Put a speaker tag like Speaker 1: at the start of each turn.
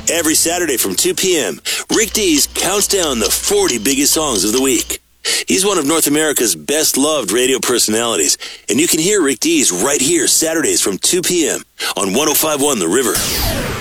Speaker 1: Every Saturday from 2 p.m., Rick Dees counts down the 40 biggest songs of the week. He's one of North America's best-loved radio personalities, and you can hear Rick Dees right here Saturdays from 2 p.m. on 105.1 The River.